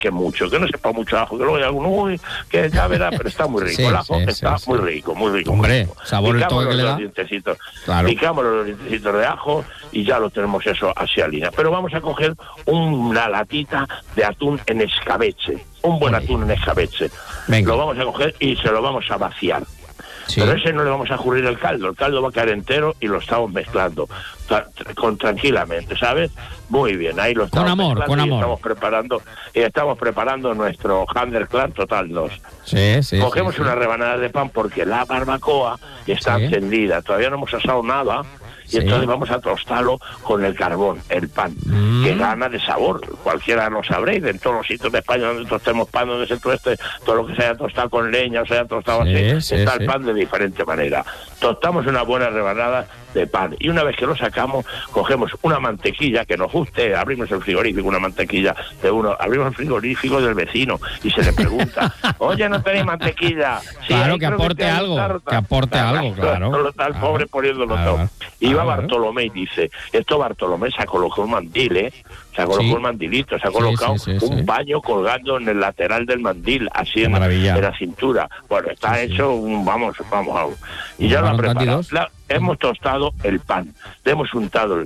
que mucho, que no sepa mucho ajo, que luego hay alguno, uy, que ya verá, pero está muy rico. El ajo está muy rico, muy rico. Hombre, muy rico. sabor el toque que le da. Claro. Picamos los dientecitos de ajo y ya lo tenemos eso así a línea. Pero vamos a coger una latita de atún en escabeche, un buen atún en escabeche. Venga. Lo vamos a coger y se lo vamos a vaciar. Sí. Pero ese no le vamos a jurir el caldo va a caer entero y lo estamos mezclando tranquilamente, ¿sabes? Muy bien, ahí lo estamos mezclando con amor. Estamos preparando nuestro Handerclan Total 2. Cogemos una rebanada de pan porque la barbacoa está encendida, todavía no hemos asado nada. Y entonces vamos a tostarlo con el carbón, el pan, que gana de sabor. Cualquiera lo sabréis, en todos los sitios de España donde tostemos pan, donde se tueste, todo lo que se haya tostado con leña o se haya tostado así, está el pan de diferente manera. Tostamos una buena rebanada de pan y una vez que lo sacamos, cogemos una mantequilla que nos guste, abrimos el frigorífico, una mantequilla de uno, abrimos el frigorífico del vecino y se le pregunta, oye, ¿no tenéis mantequilla? Sí, claro, que aporte algo, claro. Está el pobre poniéndolo todo. Y va Bartolomé y dice, esto Bartolomé se ha colocado un mandil, se ha colocado un mandilito, se ha colocado un paño colgando en el lateral del mandil, así en la cintura. Bueno, está hecho vamos. Y ya lo ha preparado. Hemos tostado el pan, le hemos untado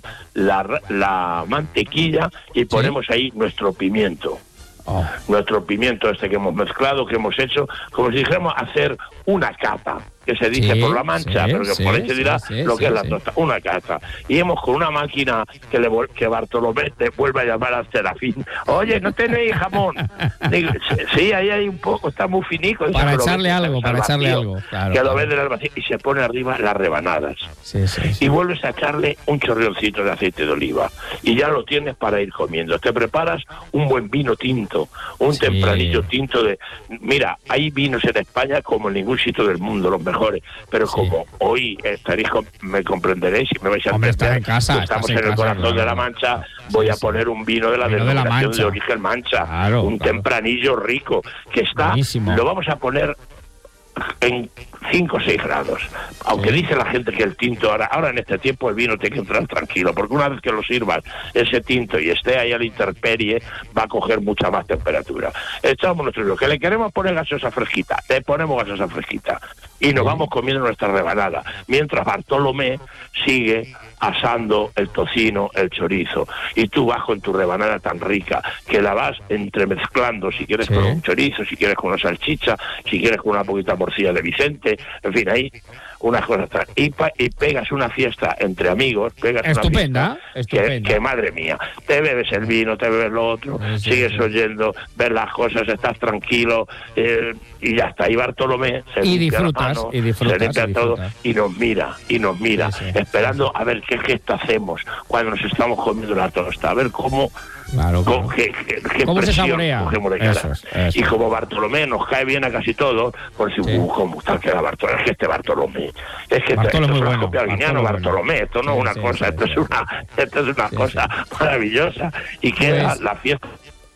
la mantequilla y ponemos ahí nuestro pimiento. Nuestro pimiento que hemos mezclado, que hemos hecho, como si dijéramos hacer una capa, que se dice por la mancha, pero que por ahí se dirá lo que es la tosta, una capa. Y hemos con una máquina que Bartolomé te vuelve a llamar al Serafín. Oye, ¿no tenéis jamón? Digo, sí, ahí hay un poco, está muy finico. Para echarle algo, claro. Que lo venden al vacío y se pone arriba las rebanadas. Y vuelves a echarle un chorrioncito de aceite de oliva. Y ya lo tienes para ir comiendo. Te preparas un buen vino tinto, un tempranillo tinto de... Mira, hay vinos en España como en ningún sitio del mundo, los mejores, pero como hoy estaréis, me comprenderéis y me vais a entender, estamos en el corazón de la Mancha, voy a poner un vino de la denominación de origen Mancha, un tempranillo rico, que está, buenísimo. Lo vamos a poner en 5 o 6 grados, aunque dice la gente que el tinto ahora en este tiempo el vino tiene que entrar tranquilo, porque una vez que lo sirvas ese tinto y esté ahí a la intemperie va a coger mucha más temperatura. Echamos nuestro vino, que le queremos poner gaseosa fresquita, le ponemos gaseosa fresquita y nos vamos comiendo nuestra rebanada, mientras Bartolomé sigue asando el tocino, el chorizo, y tú vas con tu rebanada tan rica que la vas entremezclando, si quieres con un chorizo, si quieres con una salchicha, si quieres con una poquita morcilla de Vicente, en fin, ahí unas cosas y pegas una fiesta entre amigos, estupenda. Que madre mía, te bebes el vino, te bebes lo otro, sigues oyendo, ves las cosas, estás tranquilo, y ya está. Y Bartolomé se limpia la mano, se limpia todo y nos mira, esperando a ver qué gesto hacemos cuando nos estamos comiendo la tosta, a ver cómo ¿Cómo se saborea? Eso. Y como Bartolomé nos cae bien a casi todos, por si cómo tal que era Bartolomé, es que Bartolomé esto es una copia guiñano, Bartolomé, esto no es una cosa, esto es una cosa maravillosa y queda la fiesta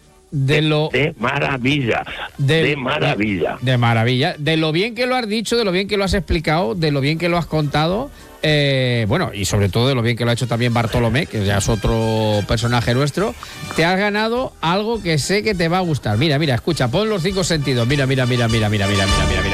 de maravilla. De maravilla. De lo bien que lo has dicho, de lo bien que lo has explicado, de lo bien que lo has contado. Bueno, y sobre todo de lo bien que lo ha hecho también Bartolomé, que ya es otro personaje nuestro, te has ganado algo que sé que te va a gustar. Mira, escucha, pon los 5 sentidos. Mira.